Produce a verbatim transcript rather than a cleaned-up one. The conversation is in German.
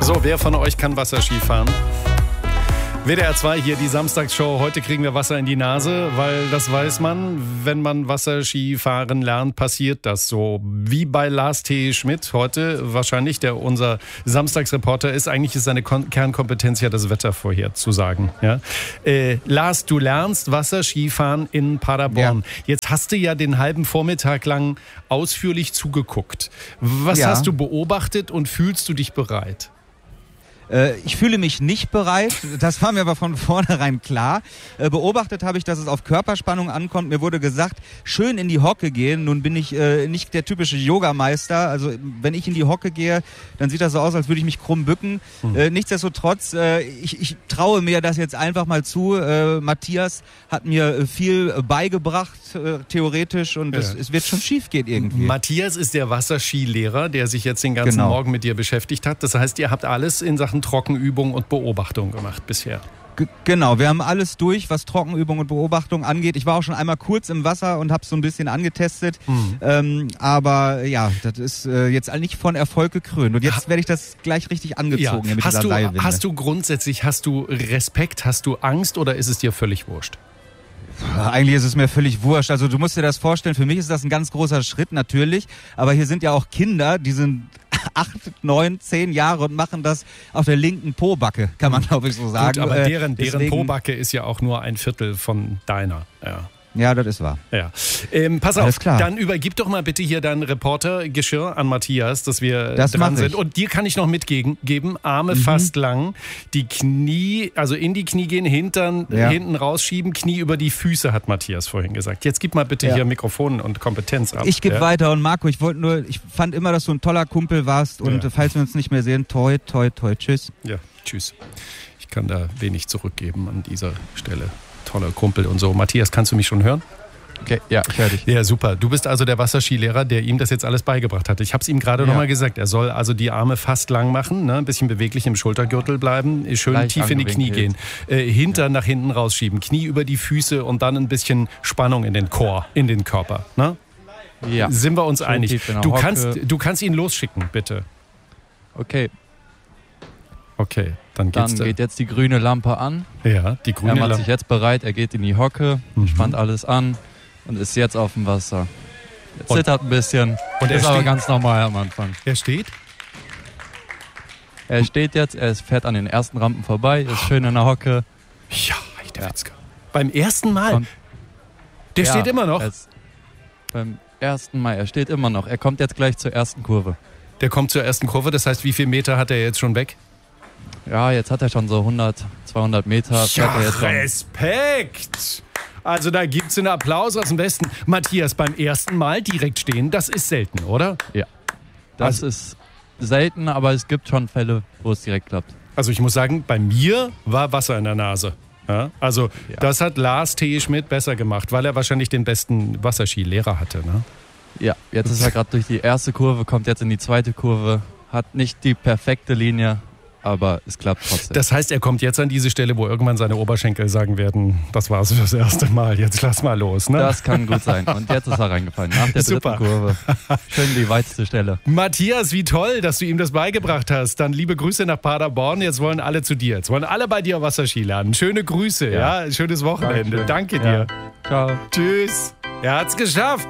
So, wer von euch kann Wasserski fahren? W D R zwei hier, die Samstagsshow. Heute kriegen wir Wasser in die Nase, weil das weiß man, wenn man Wasserski fahren lernt, passiert das so. Wie bei Lars T. Schmidt heute wahrscheinlich, der unser Samstagsreporter ist. Eigentlich ist seine Kon- Kernkompetenz ja das Wetter vorherzusagen. Ja? Äh, Lars, du lernst Wasserski fahren in Paderborn. Ja. Jetzt hast du ja den halben Vormittag lang ausführlich zugeguckt. Was Ja. hast du beobachtet und fühlst du dich bereit? Ich fühle mich nicht bereit, das war mir aber von vornherein klar. Beobachtet habe ich, dass es auf Körperspannung ankommt. Mir wurde gesagt, schön in die Hocke gehen. Nun bin ich äh, nicht der typische Yogameister. Also wenn ich in die Hocke gehe, dann sieht das so aus, als würde ich mich krumm bücken. Hm. Äh, nichtsdestotrotz, äh, ich, ich traue mir das jetzt einfach mal zu. Äh, Matthias hat mir viel beigebracht, äh, theoretisch, und ja. es, es wird schon schief gehen irgendwie. Matthias ist der Wasserskilehrer, der sich jetzt den ganzen Genau. Morgen mit dir beschäftigt hat. Das heißt, ihr habt alles in Sachen Trockenübung und Beobachtung gemacht bisher. G- Genau, wir haben alles durch, was Trockenübung und Beobachtung angeht. Ich war auch schon einmal kurz im Wasser und habe so ein bisschen angetestet. Mhm. Ähm, aber ja, das ist äh, jetzt nicht von Erfolg gekrönt. Und jetzt werde ich das gleich richtig angezogen. Ja. Mit Hast, dieser du, Seilwinde. hast du grundsätzlich, hast du Respekt, hast du Angst oder ist es dir völlig wurscht? Eigentlich ist es mir völlig wurscht. Also du musst dir das vorstellen, für mich ist das ein ganz großer Schritt natürlich. Aber hier sind ja auch Kinder, die sind acht, neun, zehn Jahre und machen das auf der linken Pobacke, kann man glaube ich so sagen. Gut, aber deren, äh, deren Pobacke ist ja auch nur ein Viertel von deiner. Ja. Ja, das ist wahr. Ja. Ähm, pass Alles auf, klar. Dann übergib doch mal bitte hier dein Reportergeschirr an Matthias, dass wir Das dran mach sind. ich. Und dir kann ich noch mitgeben, geben, Arme Mhm. fast lang, die Knie, also in die Knie gehen, Hintern Ja. hinten rausschieben, Knie über die Füße, hat Matthias vorhin gesagt. Jetzt gib mal bitte Ja. hier Mikrofon und Kompetenz ab. Ich gebe ja? weiter, und Marco, ich wollte nur, ich fand immer, dass du ein toller Kumpel warst, und Ja. falls wir uns nicht mehr sehen, toi, toi, toi, tschüss. Ja, tschüss. Ich kann da wenig zurückgeben an dieser Stelle. Toller Kumpel und so. Matthias, kannst du mich schon hören? Okay, ja, ich höre dich. Ja, super. Du bist also der Wasserskilehrer, der ihm das jetzt alles beigebracht hat. Ich habe es ihm gerade Ja. noch mal gesagt. Er soll also die Arme fast lang machen, ne? Ein bisschen beweglich im Schultergürtel bleiben, schön Leicht tief in die Knie gehen, angewinkelt. äh, Hintern nach hinten rausschieben, Knie über die Füße und dann ein bisschen Spannung in den Chor, in den Körper. Ne? Ja. Sind wir uns Schön einig? tief in der Du Hocke. kannst, du kannst ihn losschicken, bitte. Okay, Okay, dann geht's. dann da. geht jetzt die grüne Lampe an. Ja, die Er grüne macht Lampe. sich jetzt bereit, er geht in die Hocke, Mhm. spannt alles an und ist jetzt auf dem Wasser. Er Und- zittert ein bisschen, und er ist aber steht- ganz normal am Anfang. Er steht? Er steht jetzt, er fährt an den ersten Rampen vorbei, ist schön in der Hocke. Ja, der Ja. Witzka. Beim ersten Mal. Und- der Ja, steht immer noch. er ist beim ersten Mal, er steht immer noch. Er kommt jetzt gleich zur ersten Kurve. Der kommt zur ersten Kurve. Das heißt, wie viele Meter hat er jetzt schon weg? Ja, jetzt hat er schon so hundert, zweihundert Meter. fährt er jetzt schon. Respekt! Also da gibt's einen Applaus aus dem Westen. Matthias, beim ersten Mal direkt stehen, das ist selten, oder? Ja, das Also- ist selten, aber es gibt schon Fälle, wo es direkt klappt. Also ich muss sagen, bei mir war Wasser in der Nase. Ja? Also Ja. das hat Lars T. Schmidt besser gemacht, weil er wahrscheinlich den besten Wasserskilehrer hatte. Ne? Ja, jetzt ist er gerade durch die erste Kurve, kommt jetzt in die zweite Kurve, hat nicht die perfekte Linie, aber es klappt trotzdem. Das heißt, er kommt jetzt an diese Stelle, wo irgendwann seine Oberschenkel sagen werden, das war's das erste Mal, jetzt lass mal los. Ne? Das kann gut sein. Und jetzt ist er reingefallen, nach der Super. dritten Kurve. Schön die weiteste Stelle. Matthias, wie toll, dass du ihm das beigebracht hast. Dann liebe Grüße nach Paderborn. Jetzt wollen alle zu dir. Jetzt wollen alle bei dir Wasserski lernen. Schöne Grüße, ja. Ja. Schönes Wochenende. Dankeschön. Danke dir. Ja. Ciao. Tschüss. Er hat's geschafft.